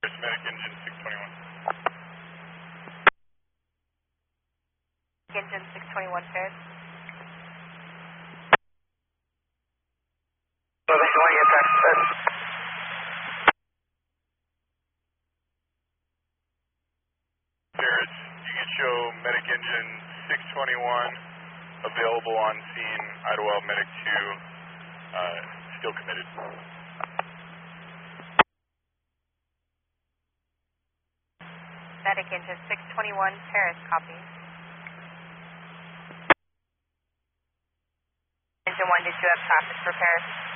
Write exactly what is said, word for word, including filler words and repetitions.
Medic engine six twenty-one. Engine six twenty-one, Ferris. Ferris, you can show medic engine six twenty-one available on scene. Idlewild medic two, uh, still committed. Medic engine six twenty-one, Paris, copy. Engine one, did you have traffic for Paris?